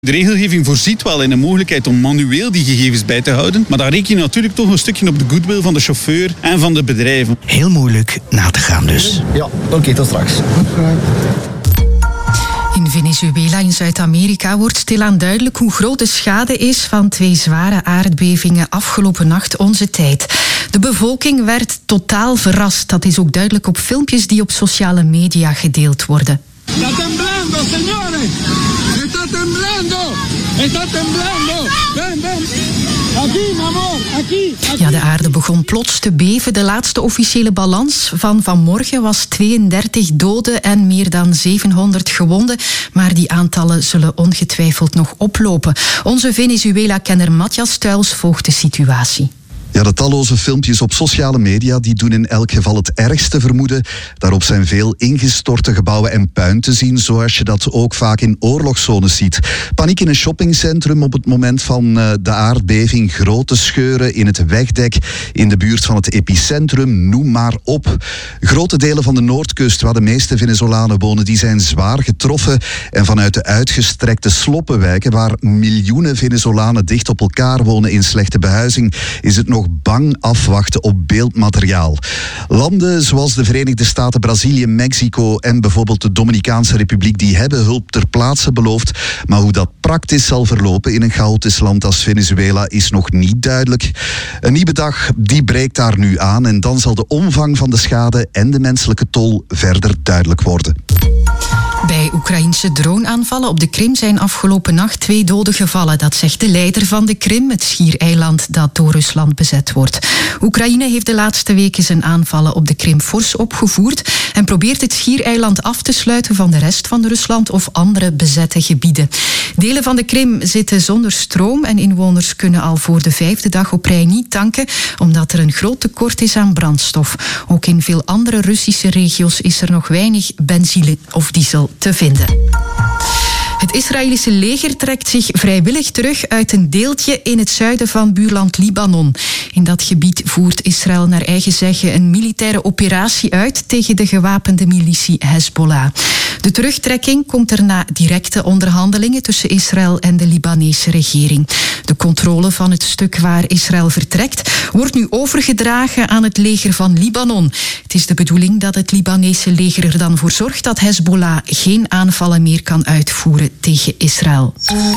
De regelgeving voorziet wel in een mogelijkheid om manueel die gegevens bij te houden, maar dan reken je natuurlijk toch een stukje op de goodwill van de chauffeur en van de bedrijven. Heel moeilijk na te gaan dus. Ja, oké, tot straks. In Venezuela in Zuid-Amerika wordt stilaan duidelijk hoe groot de schade is van 2 zware aardbevingen afgelopen nacht onze tijd. De bevolking werd totaal verrast. Dat is ook duidelijk op filmpjes die op sociale media gedeeld worden. Está temblando, señores. Está temblando. Está temblando. Ven, ven. Aquí, mi amor. Aquí. Ja, de aarde begon plots te beven. De laatste officiële balans van vanmorgen was 32 doden en meer dan 700 gewonden. Maar die aantallen zullen ongetwijfeld nog oplopen. Onze Venezuela-kenner Matthias Tuils volgt de situatie. Ja, de talloze filmpjes op sociale media die doen in elk geval het ergste vermoeden. Daarop zijn veel ingestorte gebouwen en puin te zien, zoals je dat ook vaak in oorlogszones ziet. Paniek in een shoppingcentrum op het moment van de aardbeving, grote scheuren in het wegdek, in de buurt van het epicentrum, noem maar op. Grote delen van de Noordkust, waar de meeste Venezolanen wonen, die zijn zwaar getroffen. En vanuit de uitgestrekte sloppenwijken, waar miljoenen Venezolanen dicht op elkaar wonen in slechte behuizing, is het nog bang afwachten op beeldmateriaal. Landen zoals de Verenigde Staten, Brazilië, Mexico en bijvoorbeeld de Dominicaanse Republiek, die hebben hulp ter plaatse beloofd. Maar hoe dat praktisch zal verlopen in een chaotisch land als Venezuela is nog niet duidelijk. Een nieuwe dag, die breekt daar nu aan en dan zal de omvang van de schade en de menselijke tol verder duidelijk worden. Bij Oekraïnse droneaanvallen op de Krim zijn afgelopen nacht 2 doden gevallen. Dat zegt de leider van de Krim, het schiereiland dat door Rusland bezet wordt. Oekraïne heeft de laatste weken zijn aanvallen op de Krim fors opgevoerd en probeert het schiereiland af te sluiten van de rest van Rusland of andere bezette gebieden. Delen van de Krim zitten zonder stroom en inwoners kunnen al voor de 5e dag op rij niet tanken, omdat er een groot tekort is aan brandstof. Ook in veel andere Russische regio's is er nog weinig benzine of diesel te vinden. Het Israëlische leger trekt zich vrijwillig terug uit een deeltje in het zuiden van buurland Libanon. In dat gebied voert Israël naar eigen zeggen een militaire operatie uit tegen de gewapende militie Hezbollah. De terugtrekking komt er na directe onderhandelingen tussen Israël en de Libanese regering. De controle van het stuk waar Israël vertrekt wordt nu overgedragen aan het leger van Libanon. Het is de bedoeling dat het Libanese leger er dan voor zorgt dat Hezbollah geen aanvallen meer kan uitvoeren tegen Israël.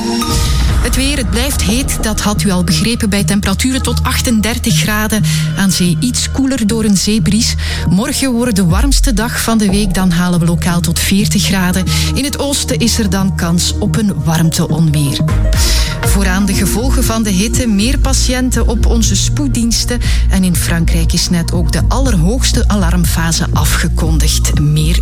Het weer, het blijft heet, dat had u al begrepen, bij temperaturen tot 38 graden. Aan zee iets koeler door een zeebries. Morgen wordt de warmste dag van de week, dan halen we lokaal tot 40 graden. In het oosten is er dan kans op een warmteonweer. Vooraan de gevolgen van de hitte, meer patiënten op onze spoeddiensten. En in Frankrijk is net ook de allerhoogste alarmfase afgekondigd. Meer